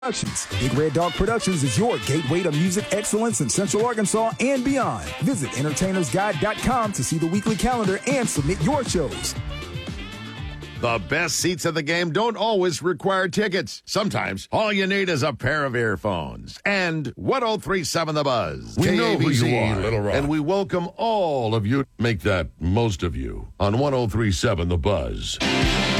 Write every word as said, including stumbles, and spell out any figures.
Productions. Big Red Dog Productions is your gateway to music excellence in Central Arkansas and beyond. Visit entertainers guide dot com to see the weekly calendar and submit your shows. The best seats at the game don't always require tickets. Sometimes all you need is a pair of earphones. And one oh three point seven The Buzz. We know who you are, Little Rock. And we welcome all of you. Make that most of you on one oh three point seven The Buzz.